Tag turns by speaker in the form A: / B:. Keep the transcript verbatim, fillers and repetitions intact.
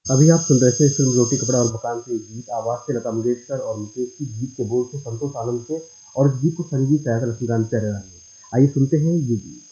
A: अभी आप सुन रहे थे फ़िल्म रोटी कपड़ा और मकान से एक गीत, आवाज़ थे लता मंगेशकर और मुकेश की, गीत के बोल थे संतोष आनंद के और इस गीत को संगीत आया था लक्ष्मीकांत प्यारेलाल ने। आइए सुनते हैं ये गीत।